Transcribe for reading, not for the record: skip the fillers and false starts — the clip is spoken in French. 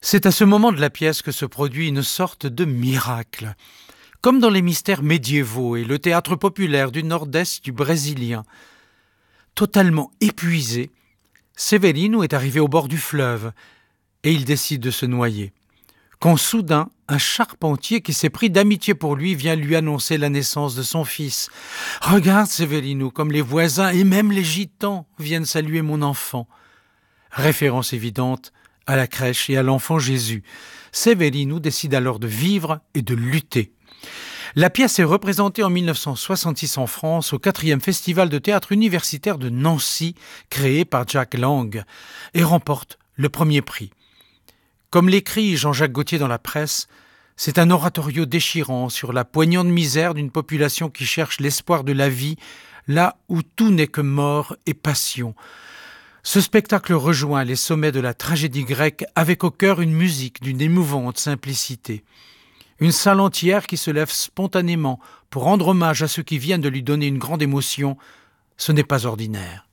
C'est à ce moment de la pièce que se produit une sorte de miracle. Comme dans les mystères médiévaux et le théâtre populaire du nord-est du Brésilien. Totalement épuisé, Severino est arrivé au bord du fleuve et il décide de se noyer. Quand soudain, un charpentier qui s'est pris d'amitié pour lui vient lui annoncer la naissance de son fils. « Regarde, Severino, comme les voisins et même les gitans viennent saluer mon enfant. » Référence évidente à la crèche et à l'enfant Jésus. Severino décide alors de vivre et de lutter. La pièce est représentée en 1966 en France au 4e Festival de théâtre universitaire de Nancy, créé par Jack Lang, et remporte le premier prix. Comme l'écrit Jean-Jacques Gaultier dans la presse, c'est un oratorio déchirant sur la poignante misère d'une population qui cherche l'espoir de la vie là où tout n'est que mort et passion. Ce spectacle rejoint les sommets de la tragédie grecque avec au cœur une musique d'une émouvante simplicité. Une salle entière qui se lève spontanément pour rendre hommage à ceux qui viennent de lui donner une grande émotion, ce n'est pas ordinaire.